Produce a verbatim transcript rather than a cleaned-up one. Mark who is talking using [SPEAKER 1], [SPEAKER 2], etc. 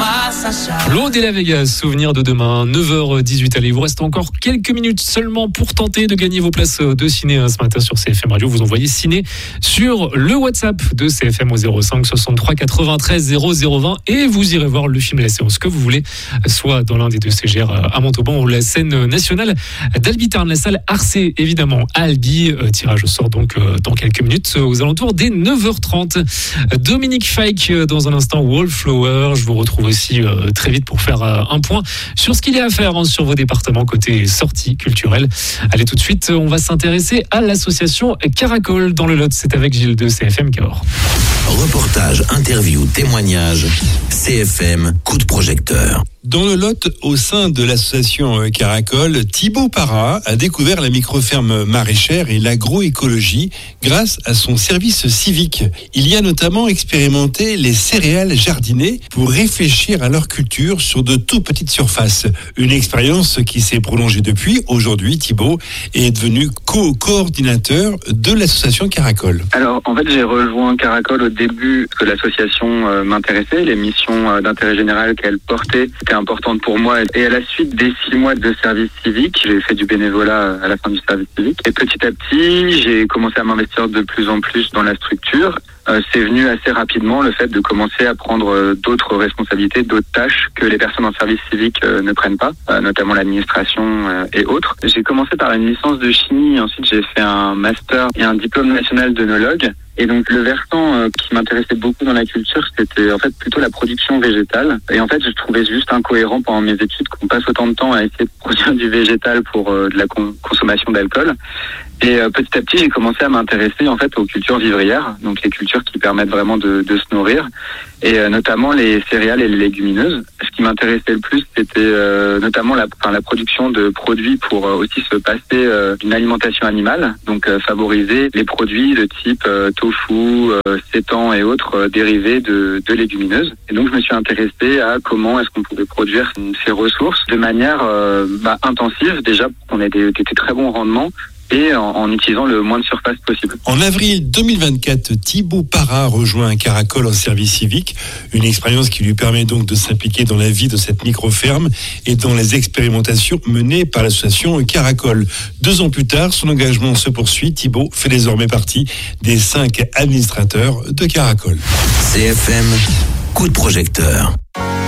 [SPEAKER 1] L'Aude et la Vegas, souvenir de demain, neuf heures dix-huit. Allez, il vous reste encore quelques minutes seulement pour tenter de gagner vos places de ciné ce matin sur C F M Radio. Vous envoyez ciné sur le WhatsApp de C F M au zéro cinq soixante-trois quatre-vingt-treize zéro zéro vingt et vous irez voir le film et la séance que vous voulez, soit dans l'un des deux C G R à Montauban ou la scène nationale d'Albitarn, la salle Arcé, évidemment, à Albi. Tirage au sort donc dans quelques minutes aux alentours des neuf heures trente. Dominique Fike dans un instant, Wallflower. Je vous retrouve aussi euh, très vite pour faire euh, un point sur ce qu'il y a à faire hein, sur vos départements côté sortie culturelle. Allez, tout de suite, on va s'intéresser à l'association Caracol dans le Lot. C'est avec Gilles de C F M Cahors.
[SPEAKER 2] Reportage, interview, témoignage, C F M, coup de projecteur.
[SPEAKER 3] Dans le Lot, au sein de l'association Caracol, Thibaut Parra a découvert la microferme maraîchère et l'agroécologie grâce à son service civique. Il y a notamment expérimenté les céréales jardinées pour réfléchir à leur culture sur de tout petites surfaces. Une expérience qui s'est prolongée depuis. Aujourd'hui, Thibaut est devenu co-coordinateur de l'association Caracol.
[SPEAKER 4] Alors, en fait, j'ai rejoint Caracol au début parce que l'association euh, m'intéressait, les missions euh, d'intérêt général qu'elle portait étaient importante pour moi. Et à la suite des six mois de service civique, j'ai fait du bénévolat à la fin du service civique. Et petit à petit, j'ai commencé à m'investir de plus en plus dans la structure. Euh, c'est venu assez rapidement le fait de commencer à prendre euh, d'autres responsabilités, d'autres tâches que les personnes en service civique euh, ne prennent pas, euh, notamment l'administration euh, et autres. J'ai commencé par une licence de chimie, ensuite j'ai fait un master et un diplôme national d'œnologue. Et donc le versant euh, qui m'intéressait beaucoup dans la culture, c'était en fait plutôt la production végétale. Et en fait, je trouvais juste incohérent pendant mes études qu'on passe autant de temps à essayer de produire du végétal pour euh, de la con- consommation d'alcool. Et euh, petit à petit, j'ai commencé à m'intéresser en fait aux cultures vivrières, donc les cultures qui permettent vraiment de, de se nourrir, et euh, notamment les céréales et les légumineuses. Ce qui m'intéressait le plus, c'était euh, notamment la, enfin, la production de produits pour euh, aussi se passer euh, d'une alimentation animale, donc euh, favoriser les produits de type euh, tofu, euh, sétan et autres euh, dérivés de, de légumineuses. Et donc je me suis intéressé à comment est-ce qu'on pouvait produire ces ressources de manière euh, bah, intensive, déjà pour qu'on ait des, des, des très bons rendements, et en, en utilisant le moins de surface possible.
[SPEAKER 3] En avril deux mille vingt-quatre, Thibaut Parra rejoint un Caracol en service civique, une expérience qui lui permet donc de s'impliquer dans la vie de cette micro-ferme et dans les expérimentations menées par l'association Caracol. Deux ans plus tard, son engagement se poursuit. Thibaut fait désormais partie des cinq administrateurs de Caracol.
[SPEAKER 2] C F M, coup de projecteur.